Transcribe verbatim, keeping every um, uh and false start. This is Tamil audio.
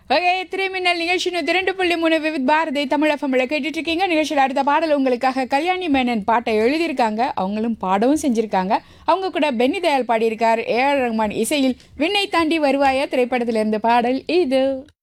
ஓகே, திரைமின்னல் நிகழ்ச்சி நூற்றி ரெண்டு புள்ளி மூணு விவித் பாரதி தமிழ் எஃப்எம்ல கேட்டுட்டு இருக்கீங்க. நிகழ்ச்சியில் அடுத்த பாடல் உங்களுக்காக கல்யாணி மேனன் பாட்டை எழுதியிருக்காங்க, அவங்களும் பாடவும் செஞ்சிருக்காங்க. அவங்க கூட பென்னி தயாள் பாடியிருக்கார். ஏ ஆர் ரஹ்மான் இசையில் விண்ணை தாண்டி வருவாயா திரைப்படத்திலிருந்து பாடல் இது.